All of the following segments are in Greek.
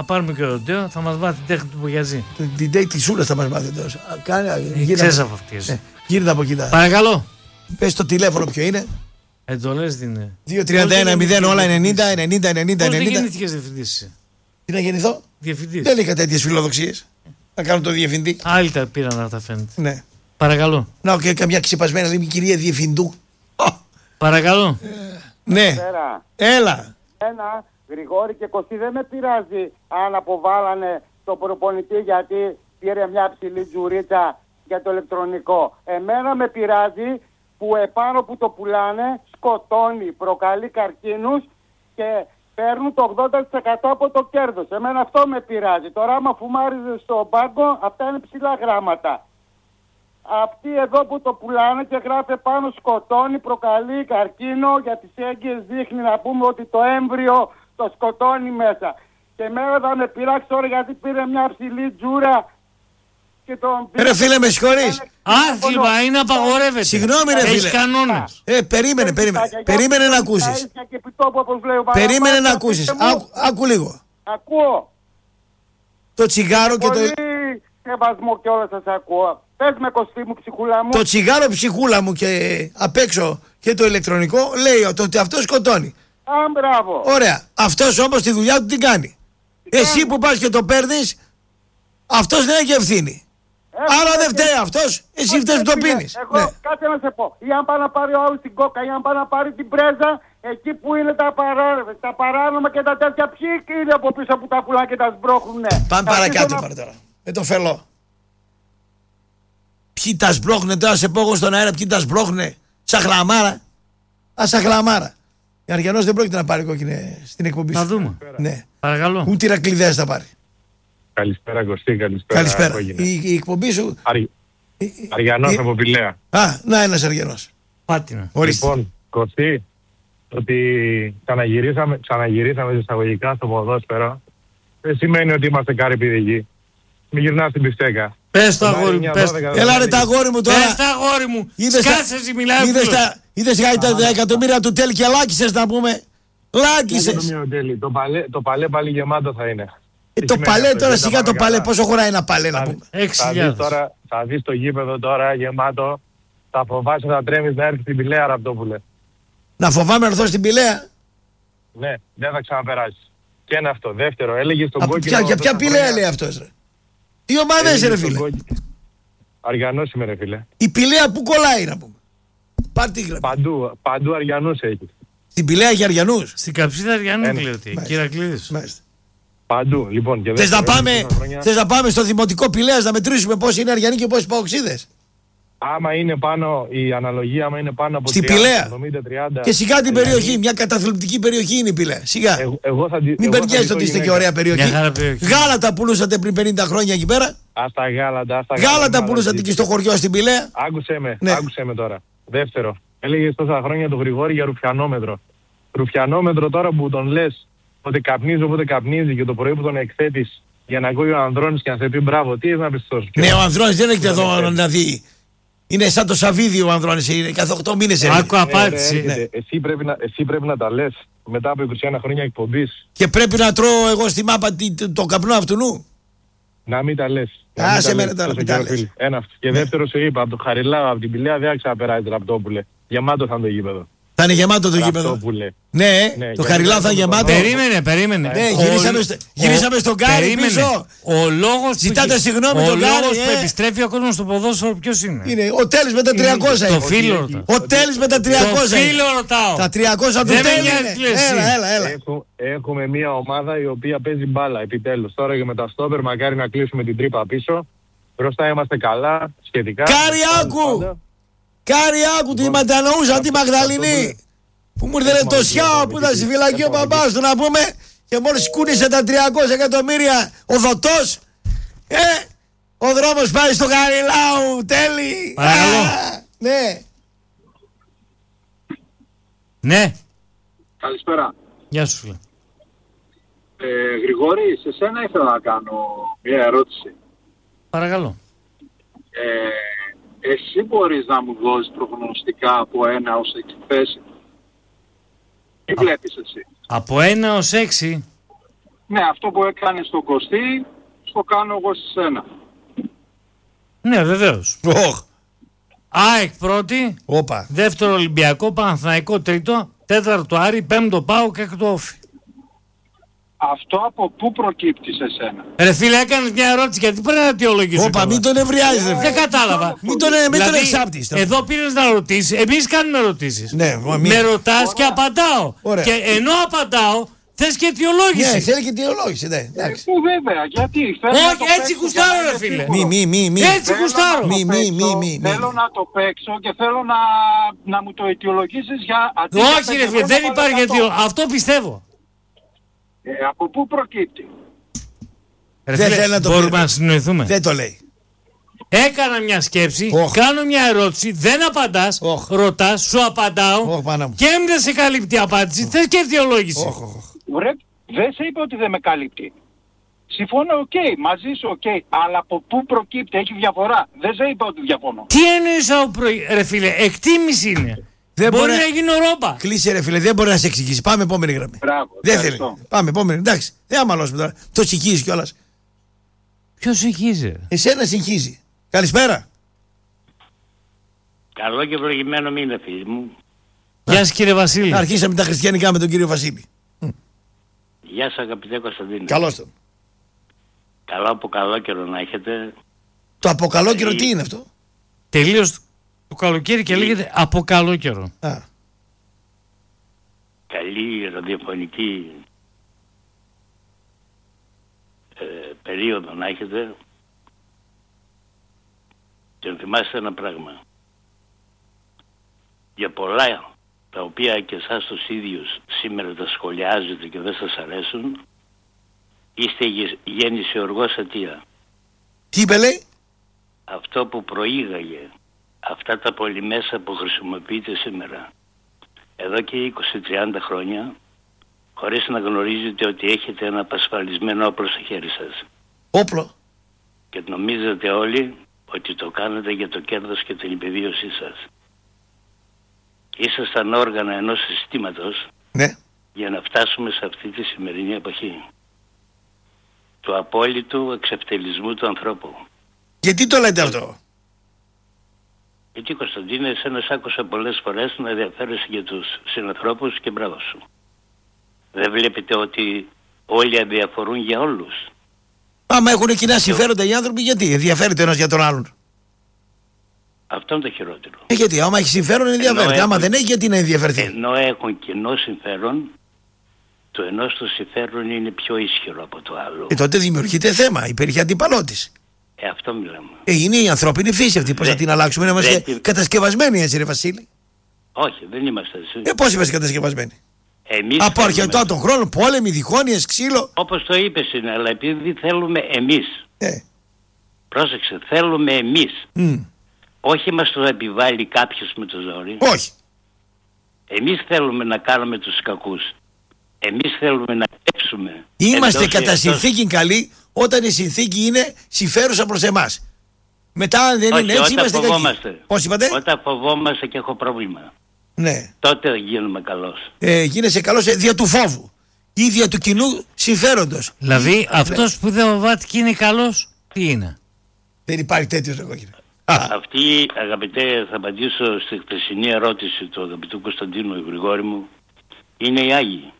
Θα πάρουμε και ο Ντέο, θα μας μάθει την τέχνη του Μπογιαζή. Την τέχνη της Σούλας θα μας μάθει τώρα. Ξέρεις από αυτές. Γύρνα από εκεί. Παρακαλώ. Πες το τηλέφωνο ποιο είναι. Εντολές δίνε. 2-31-0 όλα 90-90-90-90. Πώς δεν γεννήθηκες διευθυντής? Τι να γεννηθώ? Διευθυντής. Δεν είχα τέτοιες φιλοδοξίες. Να κάνω το διευθυντή. Άλλοι τα πήραν να τα φαίνεται. Ναι. Παρακαλώ. Να, και καμιά ξεπασμένα λέει κυρία Διευθυντού. Παρακαλώ. Ναι. Έλα. Ένα, Γρηγόρη και Κωστή, δεν με πειράζει αν αποβάλανε το προπονητή γιατί πήρε μια ψηλή τζουρίτσα για το ηλεκτρονικό. Εμένα με πειράζει που επάνω που το πουλάνε σκοτώνει, προκαλεί καρκίνους και παίρνουν το 80% από το κέρδος. Εμένα αυτό με πειράζει. Τώρα άμα φουμάριζε στον πάγκο, αυτά είναι ψηλά γράμματα. Αυτοί εδώ που το πουλάνε και γράφει πάνω σκοτώνει, προκαλεί καρκίνο, για τις έγκυες δείχνει να πούμε ότι το έμβριο το σκοτώνει μέσα. Και εμένα θα με πειράξει τώρα γιατί πήρε μια ψηλή τζούρα και τον πήρε... Ρε φίλε με συγχωρείς. Άθλημα είναι απαγορεύεται. Συγγνώμη ρε φίλε. Έχεις κανόνες. Περίμενε να ακούσεις. Περίμενε να ακούσεις. Άκου λίγο. Ακούω. Το τσιγάρο και το... Πολύ σεβασμό και όλα σας ακούω. Πες με Κωστή μου, ψυχούλα μου. Το τσιγάρο ψυχούλα μου και απ' έξω και το ηλεκτρονικό λέει ότι αυτό σκοτώνει. Α, μπράβο. Ωραία. Αυτός όμως τη δουλειά του την κάνει. Εσύ που πας και το παίρνεις, αυτός δεν έχει ευθύνη. Άρα δεν φταίει αυτός, εσύ φταίς που το πίνεις. Εγώ κάτσε να σε πω. Ή αν πάει να πάρει ο άλλος την κόκα, ή αν πάει να πάρει την πρέζα, εκεί που είναι τα παράνομα και τα τέτοια, ποιοι είναι από πίσω που τα πουλάνε και τα σμπρώχνουνε. Πάμε παρακάτω πάρε τώρα. Με το φελό. Ποιοι τα σμπρώχνουνε τώρα, σε πω εγώ στον αέρα, ποιοι τα σμπρώχνουνε. Σαχλαμάρα. Σαχλαμάρα. Ο Αργιανός δεν πρόκειται να πάρει κόκκινη στην εκπομπή σου. Να δούμε. Ναι. Παρακαλώ. Ούτε Ηρακλειδές θα πάρει. Καλησπέρα Κωστή, καλησπέρα. Η εκπομπή σου... Αργιανός από Πηλαία. Α, να ένας Αργιανός. Πάτινα. Λοιπόν, Κωστή, ότι ξαναγυρίσαμε εισαγωγικά στο ποδόσφαιρο δεν σημαίνει ότι είμαστε καρυπηδικοί. Μην γυρνάς στην πιφτέκα. Πες το αγόρι μου, πες. Έλα ρε τα αγόρι μου τώρα. Πες το αγόρι μου. Σκάσε εσύ μιλάει. Είδες τα εκατομμύρια του Τέλη και λάκισες να πούμε. Λάκισες. Το παλέ πάλι γεμάτο θα είναι. Το παλέ τώρα σιγά το παλέ. Πόσο χωράει ένα παλέ να πούμε. 6.000. Θα δεις το γήπεδο τώρα γεμάτο. Θα φοβάσαι να τρέμεις να έρθει στην Πηλαία Ραπτόπουλε. Να φοβάμαι να έρθω στην Πηλαία. Ναι, δεν θα ξαναπεράσεις. Και ένα αυτό. Δεύτερο, έλεγε στον κόκκινο. Για ποια Πηλαία λέει αυτός ρε? Τι ομάδα είσαι ρε φίλε? Αργιανός είμαι ρε φίλε. Η Πηλαία που κολλάει να πούμε? Παντού Αργιανούς έχει. Στην Πηλαία έχει Αργιανούς? Στην Καψίδα Αργιανού λέει ότι έχει. Κυρακλείδης. Παντού λοιπόν. Θες να πάμε στο Δημοτικό Πηλαίας να μετρήσουμε πόσοι είναι Αργιανοί και πόσοι Παοξίδες? Άμα είναι πάνω, η αναλογία άμα είναι πάνω από στην 30, Πηλαία 70-30. και σιγά την περιοχή, μια καταθλιπτική περιοχή είναι η Πηλαία. Σιγά. Μην περνιέστε ότι είστε και ωραία περιοχή. Γάλατα πουλούσατε πριν 50 χρόνια εκεί πέρα. Άστα γάλατα. Γάλατα πουλούσατε και στο χωριό στην Πηλαία. Άκουσε με τώρα. Δεύτερο, έλεγες τόσα χρόνια το Γρηγόρη για ρουφιανόμετρο. Ρουφιανόμετρο τώρα που τον λες ότι καπνίζει όποτε καπνίζει και το πρωί που τον εκθέτεις για να ακούει ο Ανδρώνης και να σε πει μπράβο, τι να πεις τόσο? Ναι, ο Ανδρώνης δεν έχετε εδώ να δει. Είναι σαν το Σαββίδι ο Ανδρώνης, είναι κάθε 8 μήνες. Άκου απάντηση. Εσύ πρέπει να τα λες μετά από 21 χρόνια εκπομπής. Και πρέπει να τρώω εγώ στη μάπα το καπνό αυτού νου. Να μην τα λες. Άσε με τώρα, μην τα λες. Ένα αυτό. Και δεύτερο σου είπα, από το Χαριλάου, από την Πηλαία δεν ξαναπεράσει Ραπτόπουλε. Γεμάτο θα είναι το γήπεδο. Θα είναι γεμάτο το γήπεδο. Ναι, το Χαριλάου θα είναι γεμάτο. Περίμενε. Ναι, γυρίσαμε στον Γκάρι πίσω. Ο λόγος ζητάτε συγγνώμη τον Γκάρι. Ο λόγος που επιστρέφει ο κόσμος στο ποδόσφαιρο ποιος είναι? Είναι ο Τέλης με τα 300. Το φίλο ρωτάω. Ο Τέλης με τα 300. Το φίλο ρωτάω. Τα 300 του Τέλη. Έλα. Έχουμε μια ομάδα η οποία παίζει μπάλα επιτέλους. Τώρα και με τα στόπερ μακάρι να κλείσουμε την τρύπα πίσω. Μπροστά είμαστε καλά σχετικά. Κάριάκου, τη Ματανοούσα, τη Μαγδαληνή. Που μου ήρθε το σιάο που ήταν στη φυλακή ο μπαμπάς του να πούμε. Και μόλις κούνησε τα 300 εκατομμύρια ο δοτός. Ο δρόμος πάει στο Χαριλάου, Τέλη. Παρακαλώ. Ναι. Καλησπέρα. Γεια σου φίλε. Γρηγόρη, σε σένα ήθελα να κάνω μια ερώτηση. Παρακαλώ. Εσύ μπορείς να μου δώσεις προγνωστικά από 1 ως 6 θέση? Τι βλέπεις εσύ? Από 1 ως 6. Ναι, αυτό που έκανε στον Κωστή, το κάνω εγώ σε σένα. Ναι, βεβαίως. ΑΕΚ πρώτη, Όπα. δεύτερο Ολυμπιακό, Παναθηναϊκό τρίτο, τέταρτο Άρη, πέμπτο ΠΑΟΚ και έκτο Όφη. Αυτό από πού προκύπτει σε σένα? Ρε φίλε, έκανες μια ερώτηση γιατί πρέπει να αιτιολογήσεις. Όπα, μην τον ευριάζεις, ρε. Δεν κατάλαβα. Μην τον Δηλαδή, εξάπτεις. εδώ πήρες να ρωτήσεις, εμείς κάνουμε ερωτήσεις. Ναι, με ρωτάς και απαντάω. Ωραία. Και ενώ απαντάω, θες και αιτιολόγηση. Ναι, θέλει και αιτιολόγηση, ναι. Εντάξει. Που βέβαια, γιατί θέλω να το Όχι, έτσι παίξω γουστάρω για να ρε είναι φίλε. σίγουρο. Μη. Έτσι γουστάρω. Μη. Θέλω να το παίξω και θέλω να μου το αιτιολογήσεις για αντί για Όχι ρε φίλε, 500 δεν υπάρχει 100. αιτιολόγηση. Αυτό πιστεύω. Από πού προκύπτει? Ρε Δεν φίλε, θέλει να το μπορούμε πει. να συνοηθούμε. Δεν το λέει. Έκανα μια σκέψη, Οχ. κάνω μια ερώτηση, δεν απαντάς, Οχ. ρωτάς, σου απαντάω Οχ, Πανά μου. και αν δεν σε καλύπτει η απάντηση, θες και αιτιολόγηση. Βρε, δεν σε είπε ότι δεν με καλύπτει. Συμφωνώ, οκ, μαζί σου, οκ. Αλλά από πού προκύπτει, έχει διαφορά. Δεν σε είπα ότι διαφωνώ. Τι εννοείς από πρωί, ρε φίλε, εκτίμηση είναι. Δεν Μπορεί μπορεί να γίνω ρόμπα. Κλείσε ρε φίλε, δεν μπορεί να σε εξηγήσει. Πάμε επόμενη γραμμή. Μπράβο, Δεν ευχαριστώ. θέλει. Πάμε επόμενη. Εντάξει, δεν αμαλώσουμε τώρα. Το συγχύζει κιόλας. Ποιος συγχύζει ρε. Εσένα συγχύζει. Καλησπέρα. Καλό και ευλογημένο μήνα, φίλοι μου. Γεια σας κύριε Βασίλη. Αρχίσαμε τα χριστιανικά με τον κύριο Βασίλη. Γεια σας, αγαπητέ Κωνσταντίνε. Καλώς τον. Καλό από καλό καιρό να έχετε. Το αποκαλό καιρό τι είναι αυτό? Τελείως το καλοκαίρι και λέγεται από καλό καιρό. Α, Καλή ραδιοφωνική περίοδο να έχετε. Και να θυμάστε ένα πράγμα. Για πολλά τα οποία και εσάς τους ίδιους σήμερα τα σχολιάζετε και δεν σας αρέσουν, είστε γέννηση οργός αιτία. τι είπε λέει? Αυτό που προήγαγε αυτά τα πολυμέσα που χρησιμοποιείτε σήμερα εδώ και 20-30 χρόνια, χωρίς να γνωρίζετε ότι έχετε ένα απασφαλισμένο όπλο στο χέρι σας. Όπλο. Και νομίζετε όλοι ότι το κάνετε για το κέρδος και την επιβίωσή σας. Ήσασταν όργανα ενός συστήματος Ναι. για να φτάσουμε σε αυτή τη σημερινή εποχή του απόλυτου εξευτελισμού του ανθρώπου. Γιατί το λέτε αυτό? Γιατί Κωνσταντίνε, εσένα σ' άκουσα πολλές φορές να ενδιαφέρεσαι για τους συνανθρώπους και μπράβο σου. Δεν βλέπετε ότι όλοι ενδιαφορούν για όλους? Άμα έχουν κοινά συμφέροντα οι άνθρωποι, γιατί ενδιαφέρεται ο ένας για τον άλλον? Αυτό είναι το χειρότερο. Γιατί άμα έχει συμφέρον ενδιαφέρεται. Ενώ Άμα έχουν- δεν έχει, γιατί να ενδιαφερθεί? Ενώ έχουν κοινό συμφέρον, το ενός το συμφέρον είναι πιο ισχυρό από το άλλο. Τότε δημιουργείται θέμα. Υπήρχε αντιπαλώτης. Αυτό μιλάμε. Είναι η ανθρώπινη φύση αυτή. Πώς θα την αλλάξουμε? Να είμαστε κατασκευασμένοι έτσι, ρε Βασίλη. Όχι, δεν είμαστε έτσι. Πώς είμαστε κατασκευασμένοι? Εμείς Από θέλουμε- αρχαιοτά των χρόνων, πόλεμοι, διχόνοιες, ξύλο. Όπως το είπες είναι, αλλά επειδή θέλουμε εμείς. Πρόσεξε, θέλουμε εμείς. Όχι μας το επιβάλλει κάποιος με το ζόρι. Όχι. Εμείς θέλουμε να κάνουμε τους κακούς. Εμείς θέλουμε να κλέψουμε. Είμαστε εντός ή κατά εκτός. συνθήκη καλοί όταν η συνθήκη είναι συμφέρουσα προς εμάς. Μετά αν δεν Όχι, είναι έτσι όταν είμαστε φοβόμαστε. κακοί. Πώς είπατε? Όταν φοβόμαστε και έχω πρόβλημα. Ναι. Τότε γίνουμε καλός. Γίνεσαι καλός δια του φόβου ή δια του κοινού συμφέροντος. Δηλαδή αυτός που δεν φοβάται και είναι καλός, τι είναι? Δεν υπάρχει τέτοιος εγώ κύριε. Αυτή, αγαπητέ, θα απαντήσω στη χθεσινή ερώτηση του αγαπητού Κωνσταντίνου Γρηγόρη μου, είναι οι Άγιοι.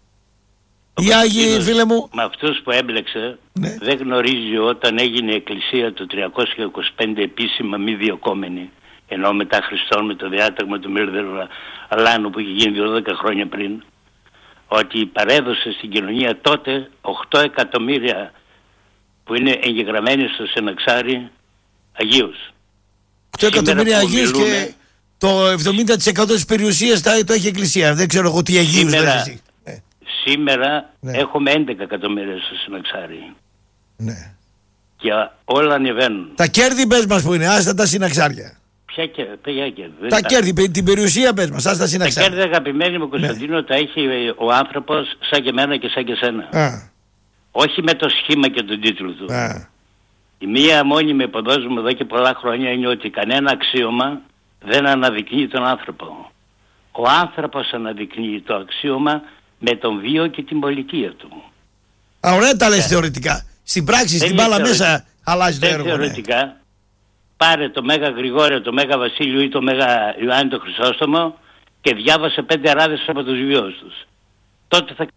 Οι Άγιοι, Κωνσταντίνος, φίλε μου. με αυτούς που έμπλεξε, Ναι. δεν γνωρίζει όταν έγινε η Εκκλησία του 325 επίσημα μη διοκόμενη, ενώ μετά Χριστόν με το διάταγμα του Μύρδερου Αλάνου που είχε γίνει 12 χρόνια πριν, ότι παρέδωσε στην κοινωνία τότε 8 εκατομμύρια που είναι εγγεγραμμένοι στο Συναξάρι Αγίους. 8 εκατομμύρια Σήμερα που Αγίους και μιλούμε, το 70% της περιουσίας το έχει η Εκκλησία. Δεν ξέρω εγώ τι Αγίους Σήμερα- λες εσύ. Σήμερα Ναι. έχουμε 11 εκατομμύρια στο Συναξάρι Ναι. και όλα ανεβαίνουν. Τα κέρδη πες μας που είναι, άστα τα συναξάρια. Ποια κέρδη? Τα κέρδη, την περιουσία πες μας, άστα τα Τα συναξάρια. κέρδη, αγαπημένοι μου Κωνσταντίνο, τα έχει ο άνθρωπος σαν και εμένα και σαν και σένα. Όχι με το σχήμα και τον τίτλο του. Η μία μόνιμη υποδόση μου εδώ και πολλά χρόνια είναι ότι κανένα αξίωμα δεν αναδεικνύει τον άνθρωπο. Ο άνθρωπος αναδεικνύει το αξίωμα με τον βίο και την πολιτεία του. Ωραία τα λες θεωρητικά. Στην πράξη, στην μπάλα μέσα αλλάζει το έργο. Θεωρητικά, πάρε το Μέγα Γρηγόριο, το Μέγα Βασίλειο ή το Μέγα Ιωάννη το Χρυσόστομο και διάβασε 5 αράδες από τους βιούς τους. Τότε θα...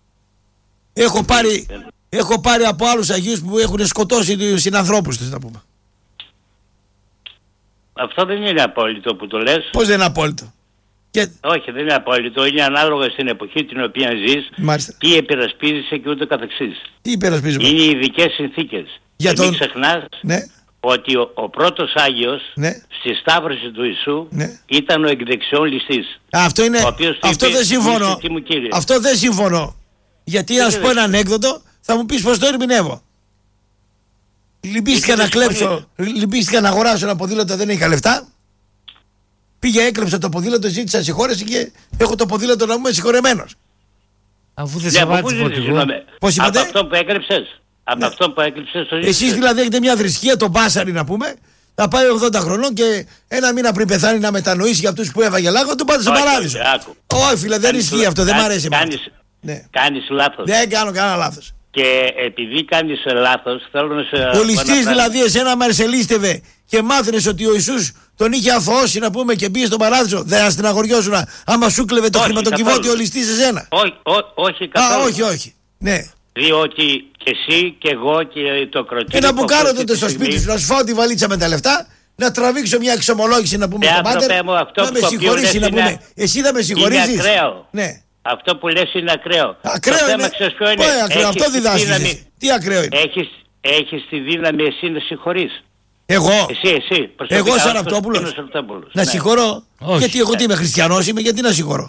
Έχω πάρει από άλλους Αγίους που έχουν σκοτώσει τους συνανθρώπους τους, να πούμε. Αυτό δεν είναι απόλυτο που το λες. Πώς δεν είναι απόλυτο? Όχι, δεν είναι απόλυτο. Είναι ανάλογα στην εποχή την οποία ζεις. Μάλιστα. Τι υπερασπίζεσαι και ούτω καθεξής. Τι υπερασπίζουμε? Είναι οι ειδικές συνθήκες. Και μην ξεχνάς ότι ο πρώτος Άγιος στη Σταύρωση του Ιησού ήταν ο εκδεξιών ληστής. Αυτό δεν συμφωνώ. Αυτό δεν συμφωνώ. Γιατί να σου πω ένα ανέκδοτο, θα μου πεις πως το ερμηνεύω. Λυπήθηκα να αγοράσω ένα ποδήλατο, δεν είχα λεφτά. Πήγε, έκλεψα το ποδήλατο, ζήτησα συγχώρεση και έχω το ποδήλατο να μου είμαι συγχωρεμένος. Αφού δεν σε βάζει φορτηγό. Πώς είπατε? Από αυτό που έκλεψες. Από αυτό που έκλεψες το ζήτησες. Εσείς δηλαδή έχετε μια θρησκεία, τον Μπάσαρη να πούμε, θα πάει 80 χρονών και ένα μήνα πριν πεθάνει να μετανοήσει για αυτούς που έφαγε λάγο, τον πάτε στον παράδεισο. Όχι φίλε, δεν ισχύει αυτό, δεν μ' αρέσει. Κάνεις λάθος. Δεν κάνω κανένα λάθος. Και επειδή κάνεις λάθος, θέλω να σε... Ο ληστής δηλαδή εσένα μαρσελίστευε και μάθαινες ότι ο Ιησούς τον είχε αθωώσει να πούμε και πήγε στον παράδεισο. Δεν στεναχωριώσουν άμα σου κλεβε το χρηματοκιβώτιο ο ληστής εσένα? Όχι καθόλου. Όχι. Ναι. Διότι και εσύ και εγώ και το κροτήρι... Και να μου κάνω τότε στο σπίτι σου, να σου φάω τη βαλίτσα με τα λεφτά, να τραβήξω μια εξομολόγηση να πούμε στον πάτερ, να με συγχωρήσει να πούμε. Εσύ θα με συγχωρήσεις? Είναι ακραίο. Ναι. Αυτό που λες είναι ακραίο. Ακραίο είναι. Ακραίο. Αυτό διδάσκεις. Τι ακραίο είναι? Έχεις τη δύναμη εσύ να συγχωρείς. Εγώ? Εσύ. Εγώ σαν Ραπτόπουλος. Να συγχωρώ? Γιατί εγώ τι είμαι, χριστιανός είμαι, γιατί να συγχωρώ?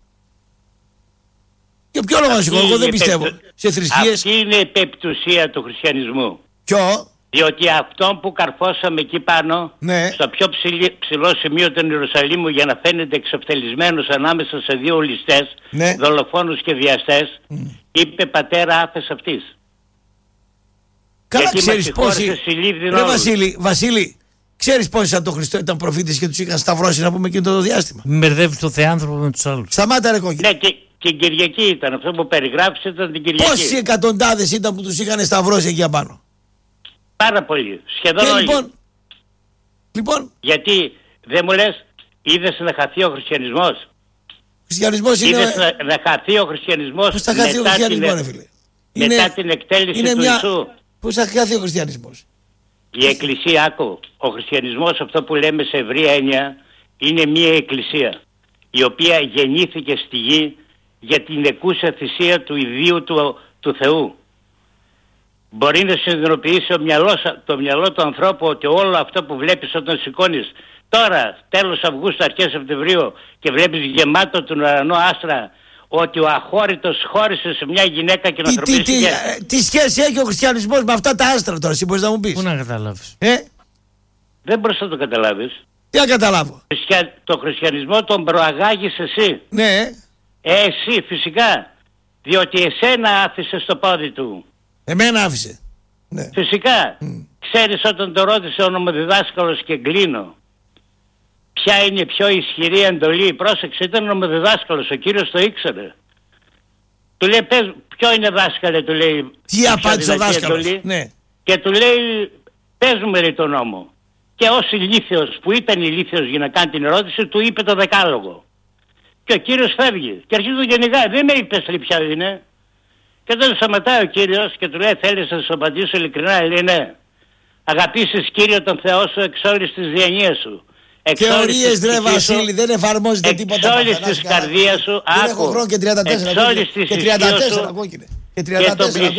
Για ποιο λόγο να συγχωρώ? Εγώ δεν πιστεύω σε θρησκείες. Αυτή είναι η πεπτουσία του χριστιανισμού. Ποιο? Διότι αυτόν που καρφώσαμε εκεί πάνω, στο πιο ψηλό σημείο του Ιερουσαλήμου, για να φαίνεται εξοφθελισμένος ανάμεσα σε δύο ληστές, δολοφόνους και βιαστές, είπε πατέρα άφες αυτής. Καλά, ξέρεις πόσοι... Βασίλη, ξέρεις πόσοι σαν τον Χριστό ήταν προφήτες και τους είχαν σταυρώσει να πούμε εκείνο το διάστημα? Μπερδεύει το θεάνθρωπο με τους άλλους. Σταμάτα ρε κόκκινε. Ναι, και Κυριακή ήταν. Αυτό που περιγράφησε ήταν την Κυριακή. Πόσοι εκατοντάδες ήταν που τους είχαν σταυρώσει εκεί απάνω? Πάρα πολύ. Σχεδόν όλοι. Λοιπόν. Γιατί δεν μου λες, είδες να χαθεί ο χριστιανισμός? Χριστιανισμός είναι... Είδες να χαθεί ο χριστιανισμός? Πώς θα χαθεί ο χριστιανισμός ρε φίλε? Μετά την εκτέλεση του Ιησού. Πώς θα χαθεί ο χριστιανισμός? Η εκκλησία, άκου, ο χριστιανισμός, αυτό που λέμε σε ευρία έννοια, είναι μια εκκλησία η οποία γεννήθηκε στη γη για την εκούσια θυσία του ιδίου του Θεού. Μπορεί να συνειδητοποιήσει το μυαλό του ανθρώπου ότι όλο αυτό που βλέπεις όταν σηκώνεις τώρα, τέλος Αυγούστου, αρχές Σεπτεμβρίου, και βλέπεις γεμάτο τον ουρανό άστρα, ότι ο αχώρητος χώρισε σε μια γυναίκα και να ανθρωπίσει. Τι σχέση έχει ο χριστιανισμός με αυτά τα άστρα τώρα, εσύ μπορείς να μου πεις? Πού να καταλάβεις? Δεν μπορείς να το καταλάβεις. Τι να καταλάβω? Το χριστιανισμό τον προαγάγεις εσύ. Ναι. Εσύ φυσικά. Διότι εσένα άφησε το πόδι του. Εμένα άφησε. Ναι. Φυσικά. Ξέρεις, όταν το ρώτησε ο νομοδιδάσκαλος, και κλείνω, ποια είναι η πιο ισχυρή εντολή? Πρόσεξε, ήταν νομοδιδάσκαλος, ο κύριος το ήξερε. Του λέει, ποιο είναι δάσκαλε, του λέει. Τι απάντησε ο δάσκαλος? Ναι. Και του λέει, πες μου λέει το νόμο. Και ως ηλίθιος, που ήταν ηλίθιος για να κάνει την ερώτηση, του είπε το δεκάλογο. Και ο κύριος φεύγει και αρχίζει το γενικά, δεν με είπες λέει ποια είναι. Και τότε σταματάει ο κύριος και του λέει, θέλεις να σου απαντήσω ειλικρινά? Λέει, ναι. Αγαπήσεις Κύριο τον Θεό σου εξ όλης της διανοίας σου. Θεωρίες ρε Βασίλη, δεν εφαρμόζεται τίποτα. Εξ όλης της καρδίας σου, δεν έχω χρόνο και 34 και 34 κόκκινε. Και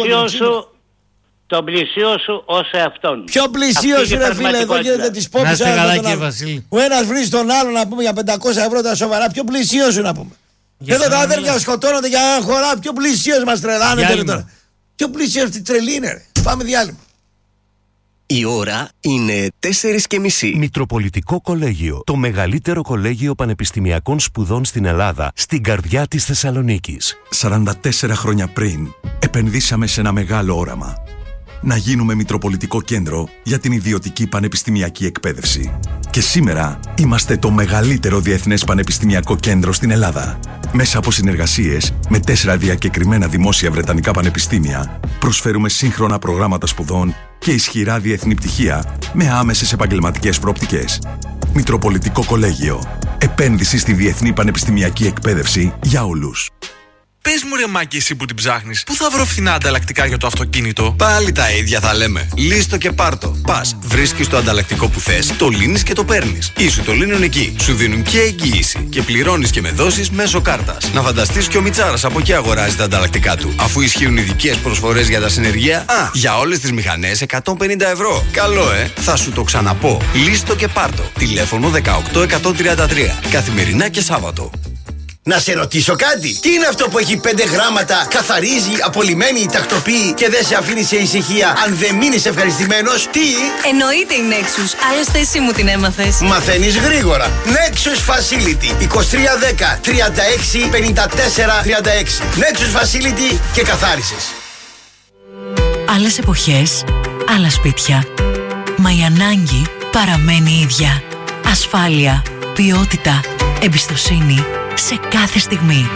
τον πλησίο σου ως εαυτόν. Ποιο πλησίο σου ρε φίλε? Εδώ γίνεται τις πόπους. Να είστε καλά κύριε Βασίλη. Ο ένας βρει τον άλλο να πούμε για 500 ευρώ τα σοβαρά. Ποιο πλησίο σου να πούμε? Εδώ τα αδέρφια σκοτώνονται για ένα χωρά. Ποιο πλησίος μας τρελάνετε τώρα? Ποιο πλησίος, τι τρελή είναι ρε? Πάμε διάλειμμα. Η ώρα είναι 4:30. Μητροπολιτικό Κολέγιο. Το μεγαλύτερο κολέγιο πανεπιστημιακών σπουδών στην Ελλάδα, στην καρδιά της Θεσσαλονίκης. 44 χρόνια πριν, επενδύσαμε σε ένα μεγάλο όραμα. να γίνουμε Μητροπολιτικό Κέντρο για την ιδιωτική πανεπιστημιακή εκπαίδευση. Και σήμερα είμαστε το μεγαλύτερο διεθνές πανεπιστημιακό κέντρο στην Ελλάδα. Μέσα από συνεργασίες με 4 διακεκριμένα δημόσια βρετανικά πανεπιστήμια, προσφέρουμε σύγχρονα προγράμματα σπουδών και ισχυρά διεθνή πτυχία με άμεσες επαγγελματικές προοπτικές. Μητροπολιτικό Κολέγιο. Επένδυση στη διεθνή πανεπιστημιακή εκπαίδευση για όλους. Πες μου ρε Μάκη, εσύ που την ψάχνεις, πού θα βρω φθηνά ανταλλακτικά για το αυτοκίνητο? Πάλι τα ίδια θα λέμε. Λύστο και πάρτο. Πας, βρίσκεις το ανταλλακτικό που θες, το λύνεις και το παίρνεις. Ή σου το λύνουν εκεί. Σου δίνουν και εγγύηση. Και πληρώνεις και με δόσεις μέσω κάρτας. Να φανταστείς και ο Μιτσάρας από εκεί αγοράζει τα ανταλλακτικά του. Αφού ισχύουν ειδικές προσφορές για τα συνεργεία, για όλες τις μηχανές 150 ευρώ. Καλό, θα σου το ξαναπώ. Λύστο και πάρτο. Τηλέφωνο 18133. Καθημερινά και Σάββατο. Να σε ρωτήσω κάτι. Τι είναι αυτό που έχει 5 γράμματα, καθαρίζει, απολυμμένει, τακτοποιεί και δεν σε αφήνει σε ησυχία αν δεν μείνεις ευχαριστημένος? Τι? Εννοείται η Nexus. Άλλωστε εσύ μου την έμαθες. Μαθαίνεις γρήγορα. Nexus Facility 2310 36 54 36. Nexus Facility και καθάρισες. Άλλες εποχές, άλλα σπίτια. Μα η ανάγκη παραμένει η ίδια. Ασφάλεια, ποιότητα, εμπιστοσύνη σε κάθε στιγμή.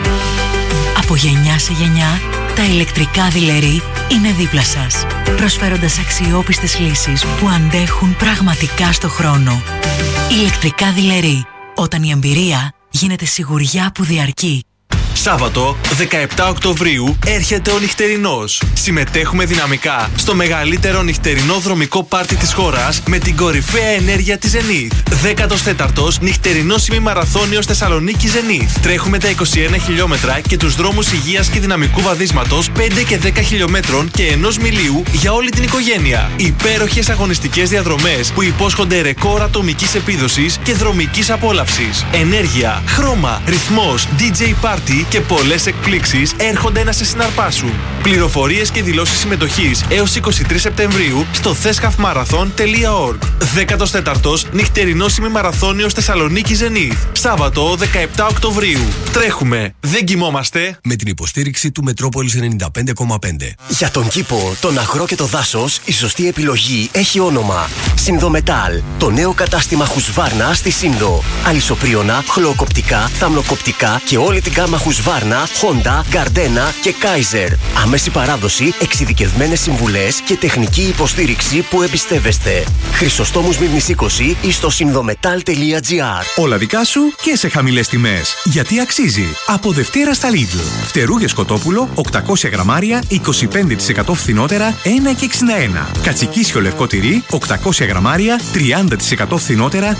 Από γενιά σε γενιά, τα ηλεκτρικά δειλερή είναι δίπλα σας, προσφέροντας αξιόπιστες λύσεις που αντέχουν πραγματικά στο χρόνο. Ηλεκτρικά δειλερή, όταν η εμπειρία γίνεται σιγουριά που διαρκεί. Σάββατο 17 Οκτωβρίου έρχεται ο νυχτερινός. Συμμετέχουμε δυναμικά στο μεγαλύτερο νυχτερινό δρομικό πάρτι της χώρας με την κορυφαία ενέργεια της Zenith. 14ος νυχτερινός ημιμαραθώνιος Θεσσαλονίκη Zenith. Τρέχουμε τα 21 χιλιόμετρα και τους δρόμους υγείας και δυναμικού βαδίσματος 5 και 10 χιλιόμετρων και 1 μιλίου για όλη την οικογένεια. Υπέροχες αγωνιστικές διαδρομές που υπόσχονται ρεκόρ ατομικής επίδοσης και δρομικής απόλαυσης. Ενέργεια, χρώμα, ρυθμός, DJ party και πολλές εκπλήξεις έρχονται να σε συναρπάσουν. Πληροφορίες και δηλώσεις συμμετοχής έως 23 Σεπτεμβρίου στο thescafmarathon.org. 14ος νυχτερινός ημιμαραθώνιος Θεσσαλονίκη Zenith. Σάββατο 17 Οκτωβρίου. Τρέχουμε, δεν κοιμόμαστε. Με την υποστήριξη του Μετρόπολης 95,5. Για τον κήπο, τον αγρό και το δάσος, η σωστή επιλογή έχει όνομα. Συνδομετάλ. Το νέο κατάστημα Husqvarna στη Σύνδο. Αλυσοπρίωνα, χλωοκοπτικά, θαμνοκοπτικά και όλη την γάμα Husqvarna, Honda, Gardena και Kaiser. Άμεση παράδοση, εξειδικευμένες συμβουλές και τεχνική υποστήριξη που εμπιστεύεστε. Χρυσοστόμους Μύρνης 20 ή στο συνδομετάλ.gr. Όλα δικά σου και σε χαμηλές τιμές. Γιατί αξίζει. Από Δευτέρα στα Lidl. Φτερούγες κοτόπουλο 800 γραμμάρια 25% φθηνότερα 1,61. Κατσικίσιο λευκό τυρί 800 γραμμάρια 30% φθηνότερα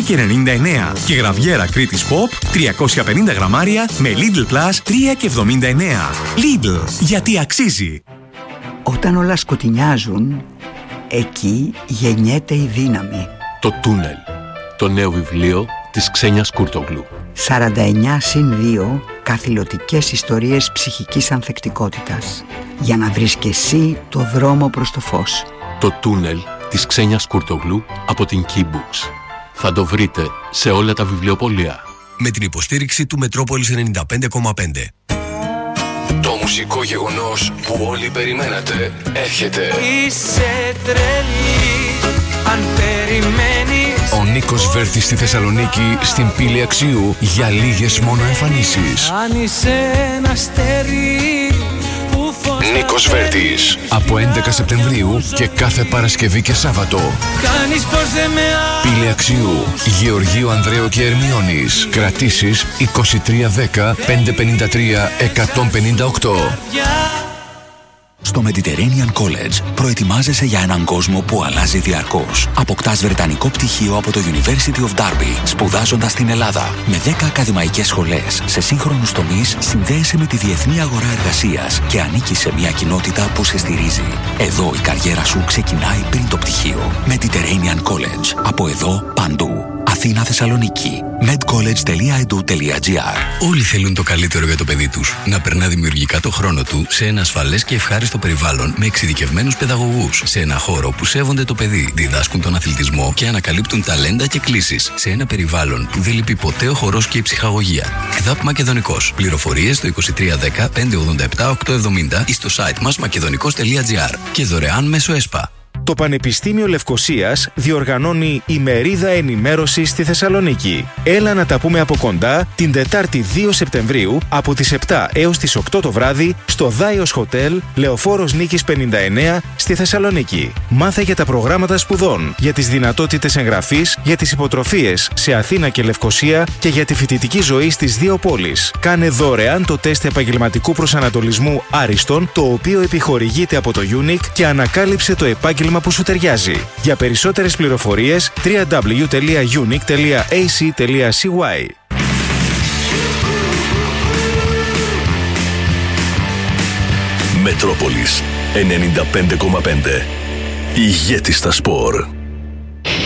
6,99. Και γραβιέρα Κρήτης Pop 350 γραμμάρια με Lidl Plus 3,79. Lidl, γιατί αξίζει. Όταν όλα σκοτεινιάζουν, εκεί γεννιέται η δύναμη. Το Τούνελ, το νέο βιβλίο της Ξένιας Κούρτογλου. 49+2 καθηλωτικές ιστορίες ψυχικής ανθεκτικότητας. Για να βρεις και εσύ το δρόμο προς το φως. Το Τούνελ της Ξένιας Κούρτογλου από την Key Books. Θα το βρείτε σε όλα τα βιβλιοπωλεία. Με την υποστήριξη του Μετρόπολης 95,5. Το μουσικό γεγονός που όλοι περιμένατε έρχεται. Είσαι τρελή αν περιμένεις. Ο Νίκος Βέρτης στη Θεσσαλονίκη, στην Πύλη Αξίου, για λίγες μόνο εμφανίσεις. Αν είσαι ένα αστέρι που φως. Νίκος Βέρτης, από 11 Σεπτεμβρίου και κάθε Παρασκευή και Σάββατο. Κάνεις πως δεν με Πύλη Αξίου, Γεωργίου Ανδρέου και Ερμιώνης. Κρατήσεις 2310 553 158. Στο Mediterranean College προετοιμάζεσαι για έναν κόσμο που αλλάζει διαρκώς. Αποκτάς βρετανικό πτυχίο από το University of Derby, σπουδάζοντας στην Ελλάδα. Με 10 ακαδημαϊκές σχολές σε σύγχρονους τομείς, συνδέεσαι με τη διεθνή αγορά εργασίας και ανήκεις σε μια κοινότητα που σε στηρίζει. Εδώ η καριέρα σου ξεκινάει πριν το πτυχίο. Mediterranean College. Από εδώ παντού. Αθήνα-Θεσσαλονίκη. medcollege.edu.gr. Όλοι θέλουν το καλύτερο για το παιδί τους. Να περνά δημιουργικά το χρόνο του σε ένα ασφαλές και ευχάριστο περιβάλλον με εξειδικευμένους παιδαγωγούς. Σε ένα χώρο που σέβονται το παιδί, διδάσκουν τον αθλητισμό και ανακαλύπτουν ταλέντα και κλίσεις. Σε ένα περιβάλλον που δεν λείπει ποτέ ο χορός και η ψυχαγωγία. ΚΔΑΠ Μακεδονικός. Πληροφορίες στο 2310 587 870 ή στο site μας μακεδονικός.gr και δωρεάν μέσω ΕΣΠΑ. Το Πανεπιστήμιο Λευκωσίας διοργανώνει ημερίδα ενημέρωσης στη Θεσσαλονίκη. Έλα να τα πούμε από κοντά την Τετάρτη 2 Σεπτεμβρίου από τις 7 έως τις 8 το βράδυ στο Δάιος Χοτέλ, Λεωφόρος Νίκης 59 στη Θεσσαλονίκη. Μάθε για τα προγράμματα σπουδών, για τις δυνατότητες εγγραφής, για τις υποτροφίες σε Αθήνα και Λευκωσία και για τη φοιτητική ζωή στις δύο πόλεις. Κάνε δωρεάν το τεστ επαγγελματικού προσανατολισμού Άριστον, το οποίο επιχορηγείται από το UNIC και ανακάλυψε το επάγγελμα που σου ταιριάζει. Για περισσότερες πληροφορίες www.unic.ac.cy. Μετρόπολης 95,5. Ηγέτη στα σπορ.